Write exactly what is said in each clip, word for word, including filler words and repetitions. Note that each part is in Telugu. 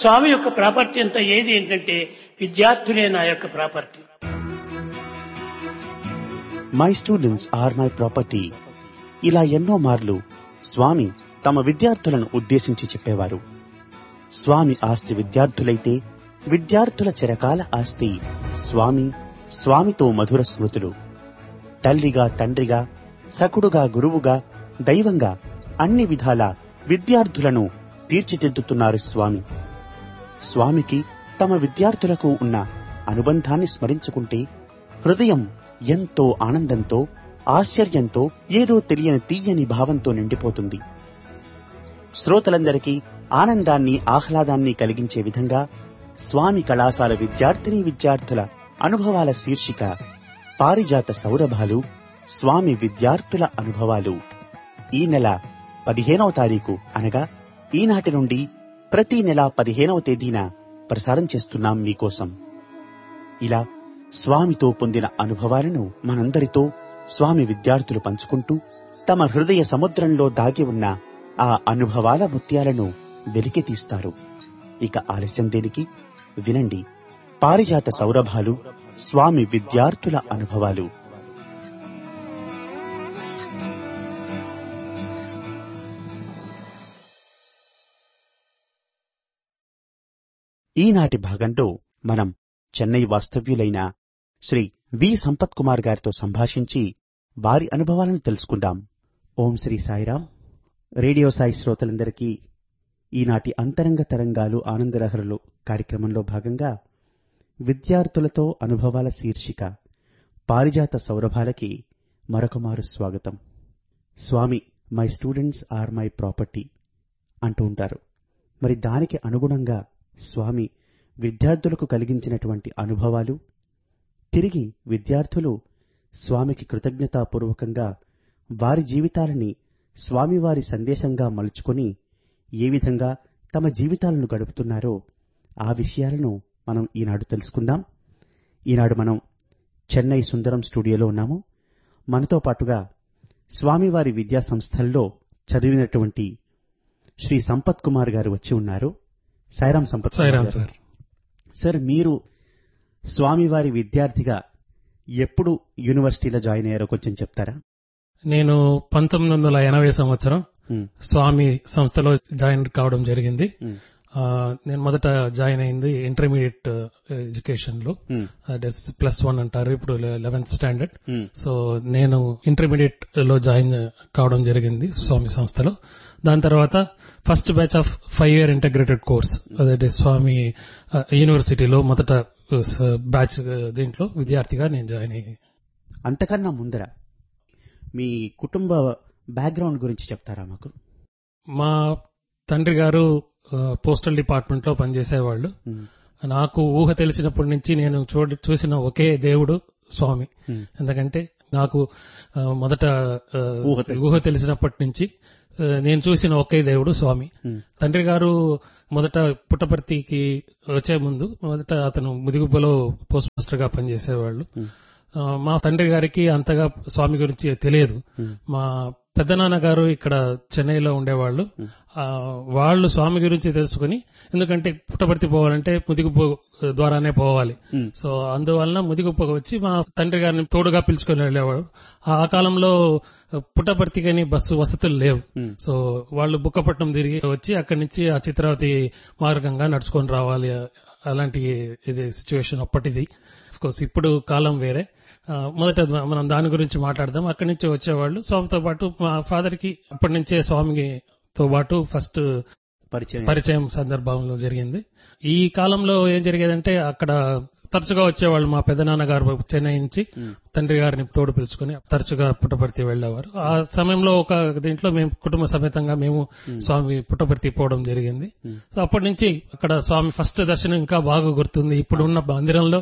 స్వామి యొక్క ప్రాపర్టీ అంతా ఏది ఏంటంటే విద్యార్థులే నా యొక్క property. My students are my property. ఇలా ఎన్నో మార్లు స్వామి తమ విద్యార్థులను ఉద్దేశించి చెప్పేవారు. స్వామి ఆస్తి విద్యార్థులైతే విద్యార్థుల చిరకాల ఆస్తి స్వామి, స్వామితో మధుర స్మృతులు. తల్లిగా, తండ్రిగా, సకుడుగా, గురువుగా, దైవంగా అన్ని విధాల విద్యార్థులను తీర్చిదిద్దుతున్నారు స్వామి. స్వామికి తమ విద్యార్థులకు ఉన్న అనుబంధాన్ని స్మరించుకుంటే హృదయం ఎంతో ఆనందంతో, ఆశ్చర్యంతో, ఏదో తెలియని తీయని భావంతో నిండిపోతుంది. శ్రోతలందరికీ ఆనందాన్ని, ఆహ్లాదాన్ని కలిగించే విధంగా స్వామి కళాశాల విద్యార్థినీ విద్యార్థుల అనుభవాల శీర్షిక పారిజాత సౌరభాలు, స్వామి విద్యార్థుల అనుభవాలు. ఈ నెల పదిహేనవ తారీఖు అనగా ఈనాటి నుండి ప్రతి నెల పదిహేనవ తేదీన ప్రసారం చేస్తున్నాం మీకోసం. ఇలా స్వామితో పొందిన అనుభవాలను మనందరితో స్వామి విద్యార్థులు పంచుకుంటూ తమ హృదయ సముద్రంలో దాగి ఉన్న ఆ అనుభవాల ముత్యాలను వెలికి తీస్తారు. ఇక ఆలస్యం దేనికి? వినండి పారిజాత సౌరభాలు, స్వామి విద్యార్థుల అనుభవాలు. ఈనాటి భాగంలో మనం చెన్నై వాస్తవ్యులైన శ్రీ వి సంపత్ కుమార్ గారితో సంభాషించి వారి అనుభవాలను తెలుసుకుందాం. ఓం శ్రీ సాయిరాం. రేడియో సాయి శ్రోతలందరికీ ఈనాటి అంతరంగ తరంగాలు ఆనందలహరులు కార్యక్రమంలో భాగంగా విద్యార్థులతో అనుభవాల శీర్షిక పారిజాత సౌరభాలకి మరొకమారు స్వాగతం. స్వామి my students are my property అంటూ ఉంటారు. మరి దానికి అనుగుణంగా స్వామి విద్యార్థులకు కలిగించినటువంటి అనుభవాలు, తిరిగి విద్యార్థులు స్వామికి కృతజ్ఞతాపూర్వకంగా వారి జీవితాలని స్వామివారి సందేశంగా మలుచుకొని ఏ విధంగా తమ జీవితాలను గడుపుతున్నారో ఆ విషయాలను మనం ఈనాడు తెలుసుకుందాం. ఈనాడు మనం చెన్నై సుందరం స్టూడియోలో ఉన్నాము. మనతో పాటుగా స్వామివారి విద్యా సంస్థల్లో చదివినటువంటి శ్రీ సంపత్ కుమార్ గారు వచ్చి ఉన్నారు. సాయిరాం సంపత్ సార్. సార్, మీరు స్వామివారి విద్యార్థిగా ఎప్పుడు యూనివర్సిటీలో జాయిన్ అయ్యారో కొంచెం చెప్తారా? నేను పంతొమ్మిది వందల ఎనభై సంవత్సరం స్వామి సంస్థలో జాయిన్ కావడం జరిగింది. నేను మొదట జాయిన్ అయింది ఇంటర్మీడియట్ ఎడ్యుకేషన్ లో, ప్లస్ వన్ అంటారు ఇప్పుడు లెవెన్త్ స్టాండర్డ్. సో నేను ఇంటర్మీడియట్ లో జాయిన్ కావడం జరిగింది స్వామి సంస్థలో. దాని తర్వాత first batch of five year integrated course అదే స్వామి యూనివర్సిటీలో మొదట బ్యాచ్ దీంట్లో విద్యార్థిగా నేను జాయిన్ అయ్యి. అంతకన్నా ముందర మీ కుటుంబ బ్యాక్గ్రౌండ్ గురించి చెప్తారా మాకు? మా తండ్రి గారు పోస్టల్ డిపార్ట్మెంట్ లో పనిచేసేవాళ్లు. నాకు ఊహ తెలిసినప్పటి నుంచి నేను చూడ చూసిన ఒకే దేవుడు స్వామి. ఎందుకంటే నాకు మొదట ఊహ తెలిసినప్పటి నుంచి నేను చూసిన ఒకే దేవుడు స్వామి. తండ్రి గారు మొదట పుట్టపర్తికి వచ్చే ముందు మొదట అతను ముదిగుబ్బలో పోస్ట్ మాస్టర్ గా పనిచేసేవాళ్లు. మా తండ్రి గారికి అంతగా స్వామి గురించి తెలియదు. మా పెద్దనాన్నగారు ఇక్కడ చెన్నైలో ఉండేవాళ్లు. వాళ్ళు స్వామి గురించి తెలుసుకుని, ఎందుకంటే పుట్టపర్తి పోవాలంటే ముదిగుప్ప ద్వారానే పోవాలి. సో అందువలన ముదిగుప్పకు వచ్చి మా తండ్రి గారిని తోడుగా పిలుచుకొని వెళ్లేవాడు. ఆ కాలంలో పుట్టపర్తికని బస్సు వసతులు లేవు. సో వాళ్ళు బుక్కపట్నం తిరిగి వచ్చి అక్కడి నుంచి ఆ చిత్రావతి మార్గంగా నడుచుకొని రావాలి. అలాంటి ఇది సిచ్యువేషన్ అప్పటిది. ఆఫ్ కోర్స్ ఇప్పుడు కాలం వేరే. మొదట మనం దాని గురించి మాట్లాడదాం. అక్కడి నుంచి వచ్చేవాళ్ళు స్వామితో పాటు. మా ఫాదర్ కి అప్పటి నుంచే స్వామితో పాటు ఫస్ట్ పరిచయం సందర్భంలో జరిగింది. ఈ కాలంలో ఏం జరిగేదంటే అక్కడ తరచుగా వచ్చేవాళ్ళు మా పెద్దనాన్నగారు చెన్నై నుంచి తండ్రి గారిని తోడు పిలుచుకుని తరచుగా పుట్టపర్తి వెళ్లేవారు. ఆ సమయంలో ఒక దీంట్లో మేము కుటుంబ సమేతంగా మేము స్వామి పుట్టపర్తి పోవడం జరిగింది. సో అప్పటి నుంచి అక్కడ స్వామి ఫస్ట్ దర్శనం ఇంకా బాగా గుర్తుంది. ఇప్పుడు ఉన్న మందిరంలో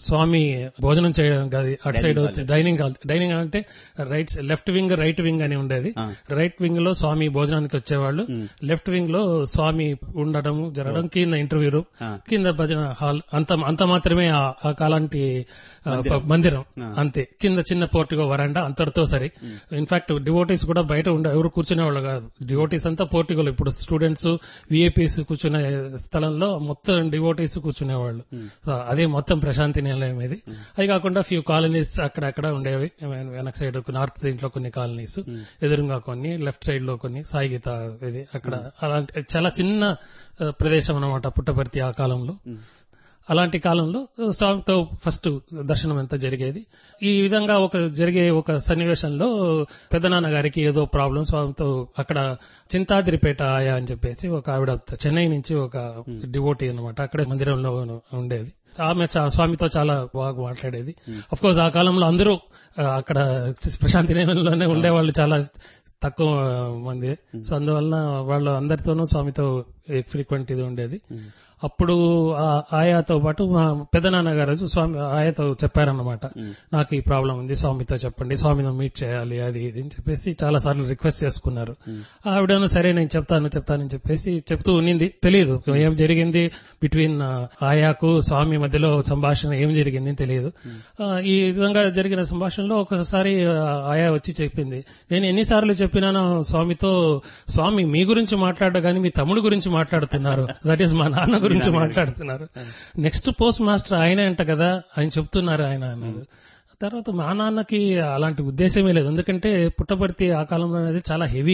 స్వామి భోజనం చేయడం కాదు, అటు సైడ్ Dining వచ్చి hall. Dining hall. Dining hall అంటే right left wing right wing అని ఉండేది. ఆ. రైట్ వింగ్ లో స్వామి భోజనానికి వచ్చేవాళ్ళు, ఉమ్. లెఫ్ట్ వింగ్ లో స్వామి ఉండడం జరగడం, కింద ఇంటర్వ్యూ రూమ్, ఆ. కింద భజన హాల్. అంత అంత మాత్రమే ఆ- ఆ కాలాంటి ఆ, మందిరం. మందిరం ఆ. అంతే. కింద చిన్న పోర్టిగో వరండా అంతటితో సరి. ఇన్ఫాక్ట్ డివోటీస్ కూడా బయట ఉండే ఎవరు కూర్చునే వాళ్ళు కాదు. డివోటీస్ అంతా పోర్టిగోలు. ఇప్పుడు స్టూడెంట్స్ విఐపీస్ కూర్చునే స్థలంలో మొత్తం డివోటీస్ కూర్చునేవాళ్ళు. సో అదే మొత్తం ప్రశాంతి నిలయం ఇది. అది కాకుండా ఫ్యూ కాలనీస్ అక్కడక్కడ ఉండేవి. వెనక సైడ్ నార్త్ దీంట్లో కొన్ని కాలనీస్, ఎదురుగా కొన్ని, లెఫ్ట్ సైడ్ లో కొన్ని, సాయిగీత ఇది అక్కడ. అలాంటి చాలా చిన్న ఆ, ప్రదేశం అన్నమాట పుట్టపర్తి ఆ కాలంలో. అలాంటి కాలంలో స్వామితో ఫస్ట్ దర్శనం ఎంత జరిగేది. ఈ విధంగా ఒక జరిగే ఒక సన్నివేశంలో పెద్దనాన్న గారికి ఏదో ప్రాబ్లం, స్వామితో అక్కడ చింతాద్రిపేట ఆయా అని చెప్పేసి ఒక ఆవిడ చెన్నై నుంచి ఒక డివోటీ అన్నమాట, అక్కడే మందిరంలో ఉండేది. ఆమె చా- స్వామితో చాలా బాగా మాట్లాడేది. అఫ్ కోర్స్ ఆ కాలంలో అందరూ ఆ, అక్కడ ప్రశాంతి నిలయంలోనే ఉండేవాళ్ళు చాలా తక్కువ మంది. సో అందువల్ల వాళ్ళు అందరితోనూ స్వామితో ఫ్రీక్వెంట్ ఇది ఉండేది. అప్పుడు ఆ ఆయాతో పాటు మా పెద్దనాన్నగారు స్వామి ఆయాతో చెప్పారన్నమాట, నాకు ఈ ప్రాబ్లం ఉంది, స్వామితో చెప్పండి, స్వామిని మీట్ చేయాలి అది ఇది అని చెప్పేసి చాలా సార్లు రిక్వెస్ట్ చేసుకున్నారు. ఆవిడను సరే నేను చెప్తాను చెప్తానని చెప్పేసి చెప్తూ ఉన్నింది. తెలియదు ఏం జరిగింది బిట్వీన్ ఆయాకు స్వామి మధ్యలో సంభాషణ ఏం జరిగింది తెలియదు. ఆ, ఈ విధంగా జరిగిన సంభాషణలో ఒకసారి ఆయా వచ్చి చెప్పింది, నేను ఎన్నిసార్లు చెప్పినానో స్వామితో, స్వామి మీ గురించి మాట్లాడడం కానీ మీ తమ్ముడు గురించి మాట్లాడుతున్నారు, దట్ ఈస్ మా నాన్న గురించి మాట్లాడుతున్నారు. నెక్స్ట్ పోస్ట్ మాస్టర్ ఆయనే అంట కదా, ఆయన చెప్తున్నారు ఆయన అన్నారు. తర్వాత మా నాన్నకి అలాంటి ఉద్దేశమే లేదు, ఎందుకంటే పుట్టపర్తి ఆ కాలంలో అనేది చాలా హెవీ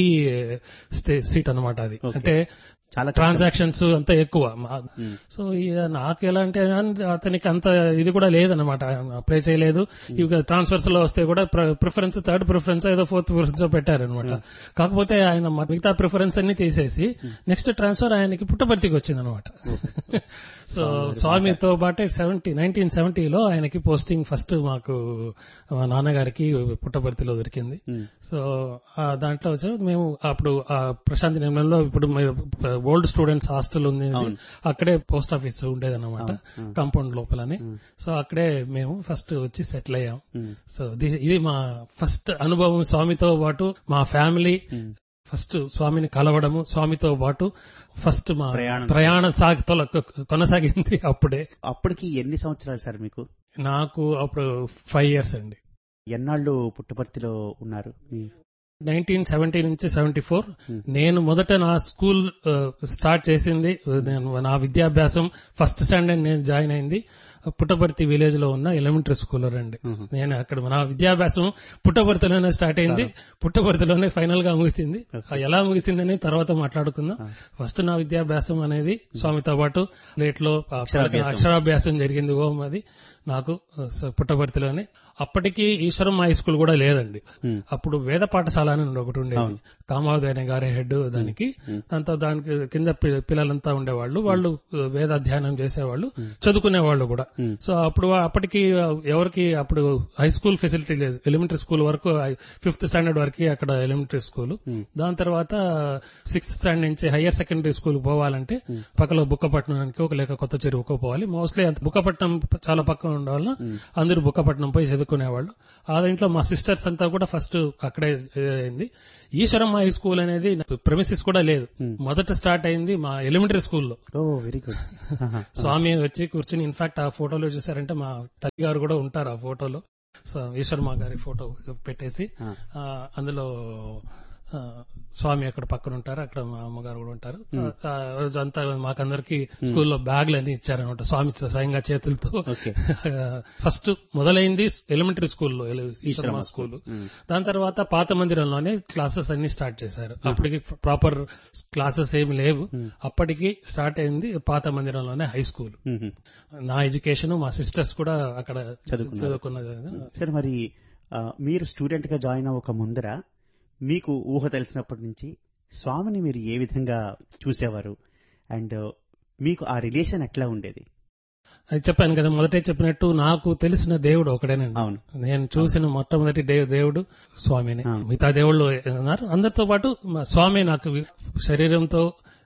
సీట్ అన్నమాట అది. అంటే చాలా ట్రాన్సాక్షన్స్ అంతా ఎక్కువ. సో నాకు ఎలా అంటే అతనికి అంత ఇది కూడా లేదన్నమాట, అప్లై చేయలేదు. ఇక ట్రాన్స్ఫర్స్ లో వస్తే కూడా ప్రిఫరెన్స్ థర్డ్ ప్రిఫరెన్స్ ఏదో ఫోర్త్ ప్రిఫరెన్స్ పెట్టారనమాట. కాకపోతే ఆయన మిగతా ప్రిఫరెన్స్ అన్ని తీసేసి నెక్స్ట్ ట్రాన్స్ఫర్ ఆయనకి పుట్టపర్తికి వచ్చింది అనమాట. సో స్వామితో పాటే సెవెంటీ నైన్టీన్ సెవెంటీలో ఆయనకి పోస్టింగ్ ఫస్ట్ మాకు మా నాన్నగారికి పుట్టపర్తిలో దొరికింది. సో ఆ దాంట్లో వచ్చి మేము అప్పుడు ఆ ప్రశాంతి నిలయంలో ఇప్పుడు ఓల్డ్ స్టూడెంట్స్ హాస్టల్ ఉంది, అక్కడే పోస్ట్ ఆఫీస్ ఉండేదన్నమాట కాంపౌండ్ లోపలనే. సో అక్కడే మేము ఫస్ట్ వచ్చి సెటిల్ అయ్యాం. సో ఇది మా ఫస్ట్ అనుభవం స్వామితో పాటు. మా ఫ్యామిలీ ఫస్ట్ స్వామిని కలవడము, స్వామితో పాటు ఫస్ట్ మా ప్రయాణం సాగుతో కొనసాగింది అప్పుడే. అప్పటికి ఎన్ని సంవత్సరాలు సార్ మీకు? నాకు అప్పుడు ఫైవ్ ఇయర్స్ అండి. ఎన్నాళ్ళు పుట్టపర్తిలో ఉన్నారు? నైన్టీన్ సెవెంటీ నుంచి సెవెంటీ ఫోర్ నేను మొదట నా స్కూల్ స్టార్ట్ చేసింది, నా విద్యాభ్యాసం ఫస్ట్ స్టాండర్డ్ నేను జాయిన్ అయింది పుట్టపర్తి విలేజ్ లో ఉన్న ఎలిమెంటరీ స్కూల్లో రండి. నేను అక్కడ నా విద్యాభ్యాసం పుట్టపర్తిలోనే స్టార్ట్ అయింది, పుట్టపర్తిలోనే ఫైనల్ గా ముగిసింది. ఎలా ముగిసిందని తర్వాత మాట్లాడుకుందాం. ఫస్ట్ నా విద్యాభ్యాసం అనేది స్వామితో పాటు లేట్ లో అక్షరాభ్యాసం జరిగింది ఓం అది నాకు పుట్టపర్తిలోనే. అప్పటికి ఈశ్వరం హై స్కూల్ కూడా లేదండి. అప్పుడు వేద పాఠశాల అని ఒకటి ఉండేది, కామావతి అనే గారి హెడ్ దానికి. దాంతో దానికి కింద పిల్లలంతా ఉండేవాళ్ళు, వాళ్ళు వేదాధ్యయనం చేసేవాళ్ళు, చదువుకునేవాళ్ళు కూడా. సో అప్పుడు అప్పటికి ఎవరికి అప్పుడు హై స్కూల్ ఫెసిలిటీ లేదు. ఎలిమెంటరీ స్కూల్ వరకు ఫిఫ్త్ స్టాండర్డ్ వరకు అక్కడ ఎలిమెంటరీ స్కూల్. దాని తర్వాత సిక్స్త్ స్టాండర్డ్ నుంచి హయ్యర్ సెకండరీ స్కూల్ పోవాలంటే పక్కలో బుక్కపట్నానికి ఒక లేక కొత్త చెరువుకో పోవాలి. మోస్ట్లీ బుక్కపట్నం చాలా పక్కన ఉండవల్ల అందరూ బుక్కపట్నం పోయి చదువుకునేవాళ్ళు. ఆ దీంట్లో మా సిస్టర్స్ అంతా కూడా ఫస్ట్ అక్కడే అయింది. ఈశ్వరం హై స్కూల్ అనేది ప్రెమిసిస్ కూడా లేదు, మొదట స్టార్ట్ అయింది మా ఎలిమెంటరీ స్కూల్లో. Very good. స్వామి వచ్చి కూర్చుని, ఇన్ఫాక్ట్ ఆ ఫోటోలో చూసారంటే మా తల్లి గారు కూడా ఉంటారు ఆ ఫోటోలో. సో ఈశ్వరమ్మ గారి ఫోటో పెట్టేసి అందులో స్వామి అక్కడ పక్కన ఉంటారు, అక్కడ మా అమ్మగారు కూడా ఉంటారు. ఆ రోజు అంతా మాకందరికి స్కూల్లో బ్యాగులు అన్ని ఇచ్చారనమాట స్వామి స్వయంగా చేతులతో. ఫస్ట్ మొదలైంది ఎలిమెంటరీ స్కూల్లో ఈశ్వరమ్మ స్కూల్. దాని తర్వాత పాత మందిరంలోనే క్లాసెస్ అన్ని స్టార్ట్ చేశారు. అప్పటికి ప్రాపర్ క్లాసెస్ ఏమి లేవు, అప్పటికి స్టార్ట్ అయింది పాత మందిరంలోనే హై స్కూల్. నా ఎడ్యుకేషన్ మా సిస్టర్స్ కూడా అక్కడ చదువుకున్నది. సరే, మరి మీరు స్టూడెంట్ గా జాయిన్ అవ్వక ముందర మీకు ఊహ తెలిసినప్పటి నుంచి స్వామిని మీరు ఏ విధంగా చూసేవారు, అండ్ మీకు ఆ రిలేషన్ ఎట్లా ఉండేది? అది చెప్పాను కదా, మొదటే చెప్పినట్టు నాకు తెలిసిన దేవుడు ఒకడేనండి. అవును, నేను చూసిన మొట్టమొదటి దేవుడు స్వామిని. మిగతా దేవుళ్ళు ఉన్నారు, అందరితో పాటు స్వామి నాకు శరీరంతో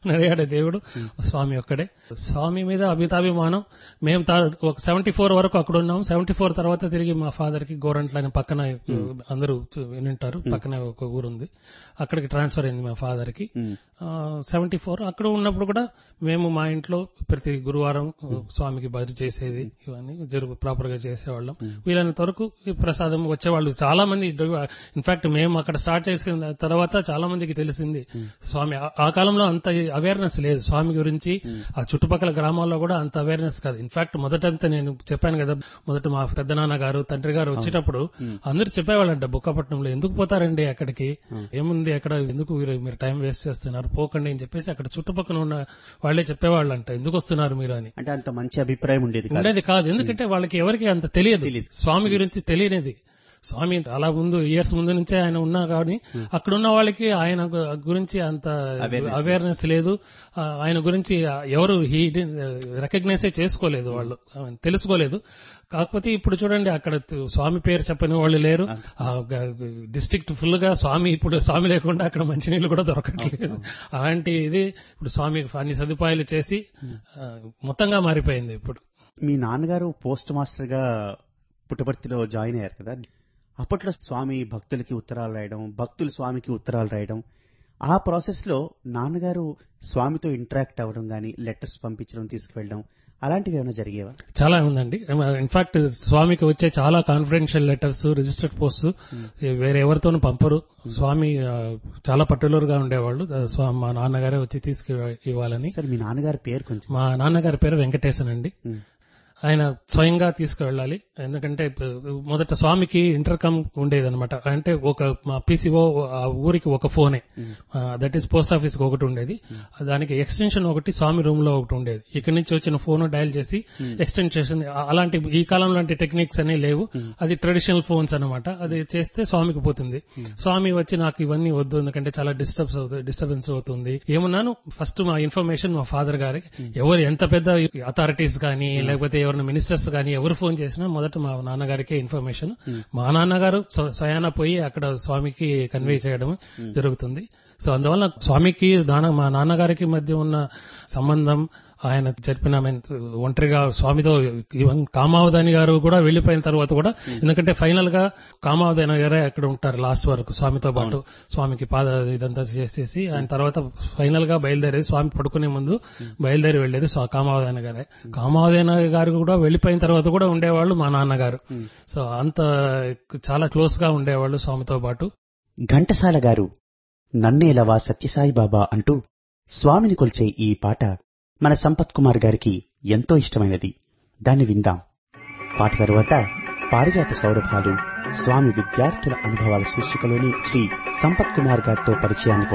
నడియాడే దేవుడు స్వామి ఒక్కడే. స్వామి మీద అభితాభిమానం. మేము ఒక సెవెంటీ ఫోర్ వరకు అక్కడ ఉన్నాం. సెవెంటీ ఫోర్ తర్వాత తిరిగి మా ఫాదర్ కి గోరంట్ల అని పక్కన అందరూ వినింటారు, పక్కనే ఒక ఊరుంది, అక్కడికి ట్రాన్స్ఫర్ అయింది మా ఫాదర్ కి. సెవెంటీ ఫోర్ అక్కడ ఉన్నప్పుడు కూడా మేము మా ఇంట్లో ప్రతి గురువారం స్వామికి భజన చేసేది, ఇవన్నీ జరుగు ప్రాపర్ గా చేసేవాళ్ళం. వీలైనంత వరకు ప్రసాదం వచ్చేవాళ్ళు చాలా మంది. ఇన్ఫాక్ట్ మేము అక్కడ స్టార్ట్ చేసిన తర్వాత చాలా మందికి తెలిసింది స్వామి. ఆ కాలంలో అంత అవేర్నెస్ లేదు స్వామి గురించి, ఆ చుట్టుపక్కల గ్రామాల్లో కూడా అంత అవేర్నెస్ కాదు. ఇన్ఫాక్ట్ మొదటంతా నేను చెప్పాను కదా, మొదట మా పెద్దనాన్న గారు తండ్రి గారు వచ్చేటప్పుడు అందరూ చెప్పేవాళ్ళంట బుక్కపట్నంలో, ఎందుకు పోతారండి అక్కడికి, ఏముంది అక్కడ, ఎందుకు మీరు టైం వేస్ట్ చేస్తున్నారు, పోకండి అని చెప్పేసి అక్కడ చుట్టుపక్కల ఉన్న వాళ్లే చెప్పేవాళ్ళంట, ఎందుకు వస్తున్నారు మీరు అని. అంటే అంత మంచి అభిప్రాయం ఉండేది ఉండేది కాదు, ఎందుకంటే వాళ్ళకి ఎవరికి అంత తెలియదు స్వామి గురించి తెలియనిది. స్వామి అలా ముందు ఇయర్స్ ముందు నుంచే ఆయన ఉన్నా కానీ అక్కడ ఉన్న వాళ్ళకి ఆయన గురించి అంత అవేర్నెస్ లేదు, ఆయన గురించి ఎవరు హీ రికగ్నైజ్ చేసుకోలేదు, వాళ్ళు తెలుసుకోలేదు. కాకపోతే ఇప్పుడు చూడండి అక్కడ స్వామి పేరు చెప్పని వాళ్ళు లేరు. డిస్ట్రిక్ట్ ఫుల్ గా స్వామి, ఇప్పుడు స్వామి లేకుండా అక్కడ మంచినీళ్ళు కూడా దొరకట్లేదు. అలాంటి ఇది ఇప్పుడు స్వామి అన్ని సదుపాయాలు చేసి మొత్తంగా మారిపోయింది. ఇప్పుడు మీ నాన్నగారు పోస్ట్ మాస్టర్ గా పుట్టపర్తిలో జాయిన్ అయ్యారు కదా, అప్పట్లో స్వామి భక్తులకి ఉత్తరాలు రాయడం, భక్తులు స్వామికి ఉత్తరాలు రాయడం, ఆ ప్రాసెస్ లో నాన్నగారు స్వామితో ఇంటరాక్ట్ అవ్వడం గానీ, లెటర్స్ పంపించడం, తీసుకువెళ్ళడం, అలాంటివి ఏమైనా జరిగేవా? చాలా ఉందండి. ఇన్ఫాక్ట్ స్వామికి వచ్చే చాలా కాన్ఫిడెన్షియల్ లెటర్స్, రిజిస్టర్డ్ పోస్ట్ వేరే ఎవరితోనూ పంపరు. స్వామి చాలా పర్టికులర్ గా ఉండేవాళ్ళు. మా నాన్నగారే వచ్చి తీసుకు ఇవ్వాలని. సరే, మీ నాన్నగారి పేరు కొంచెం? మా నాన్నగారి పేరు వెంకటేశన్ అండి. ఆయన స్వయంగా తీసుకువెళ్ళాలి, ఎందుకంటే మొదట స్వామికి ఇంటర్కమ్ ఉండేదన్నమాట. అంటే ఒక మా పీసీఓ ఆ ఊరికి ఒక ఫోనే, దట్ ఈస్ పోస్ట్ ఆఫీస్ కి ఒకటి ఉండేది, దానికి ఎక్స్టెన్షన్ ఒకటి స్వామి రూమ్ లో ఒకటి ఉండేది. ఇక్కడి నుంచి వచ్చిన ఫోన్ డయల్ చేసి ఎక్స్టెన్షన్, అలాంటి ఈ కాలం లాంటి టెక్నిక్స్ అనే లేవు, అది ట్రెడిషనల్ ఫోన్స్ అనమాట. అది చేస్తే స్వామికి పోతుంది. స్వామి వచ్చి నాకు ఇవన్నీ వద్దు, ఎందుకంటే చాలా డిస్టర్బ్స్ అవుతుంది, డిస్టర్బెన్స్ అవుతుంది ఏమన్నాను. ఫస్ట్ మా ఇన్ఫర్మేషన్ మా ఫాదర్ గారికి, ఎవరు ఎంత పెద్ద అథారిటీస్ కానీ లేకపోతే ఎవరైనా మినిస్టర్స్ కానీ ఎవరు ఫోన్ చేసినా మొదట మా నాన్నగారికే ఇన్ఫర్మేషన్. మా నాన్నగారు స్వయాన పోయి అక్కడ స్వామికి కన్వే చేయడం జరుగుతుంది. సో అందువల్ల స్వామికి మా నాన్నగారికి మధ్య ఉన్న సంబంధం, ఆయన జరిపిన ఒంటరిగా స్వామితో, ఈవెన్ కామావధాని గారు కూడా వెళ్లిపోయిన తర్వాత కూడా, ఎందుకంటే ఫైనల్ గా కామావధాని గారే అక్కడ ఉంటారు లాస్ట్ వరకు స్వామితో పాటు. స్వామికి పాద ఇదంతా చేసేసి ఆయన తర్వాత ఫైనల్ గా బయలుదేరేది, స్వామి పడుకునే ముందు బయలుదేరి వెళ్లేది కామావధాని గారే. కామావధాని గారు కూడా వెళ్లిపోయిన తర్వాత కూడా ఉండేవాళ్ళు మా నాన్నగారు. సో అంత చాలా క్లోజ్ గా ఉండేవాళ్ళు స్వామితో పాటు. ఘంటసాల గారు నన్నేలవా సత్యసాయి బాబా అంటూ స్వామిని కొలిచే ఈ పాట మన సంపత్ కుమార్ గారికి ఎంతో ఇష్టమైనది. దాన్ని విందాం. పాట తరువాత పారిజాత సౌరభాలు, స్వామి విద్యార్థుల అనుభవాల శీర్షికలోని శ్రీ సంపత్ కుమార్ గారితో పరిచయాన్ని